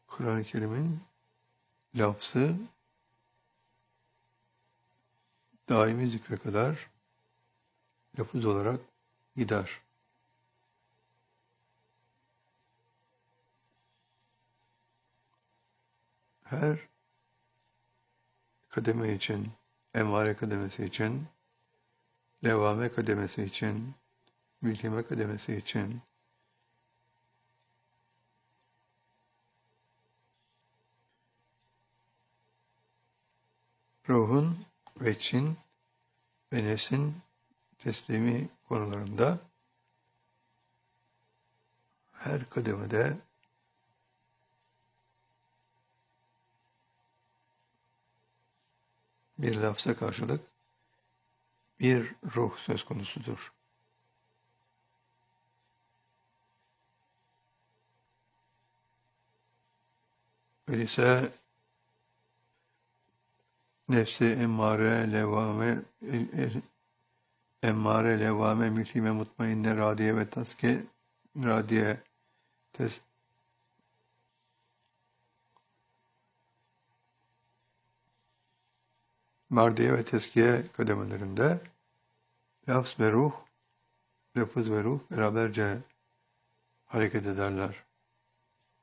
Kur'an-ı Kerim'in lafzı daimi zikre kadar lafız olarak gider. Her kademe için, emare kademesi için, levame kademesi için, mülhime kademesi için, ruhun, veçin ve nefsin teslimi konularında her kademede bir lafza karşılık bir ruh söz konusudur. Öyleyse nefsi emmare, levvame, mülhime, mutmainne, radiye ve taske, radiye, mardiye ve teskiye kademelerinde lafz ve ruh, lafız ve ruh beraberce hareket ederler.